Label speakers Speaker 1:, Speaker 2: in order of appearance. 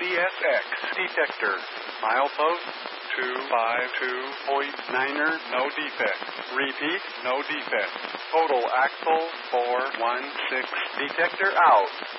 Speaker 1: CSX detector. Milepost 252.9er, no defect. Repeat, no defect. Total axle 416. Detector out.